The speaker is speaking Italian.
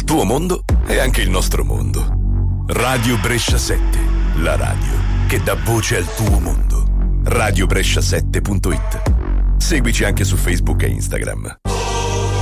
tuo mondo è anche il nostro mondo. Radio Brescia 7, la radio che dà voce al tuo mondo. radiobrescia7.it. Seguici anche su Facebook e Instagram.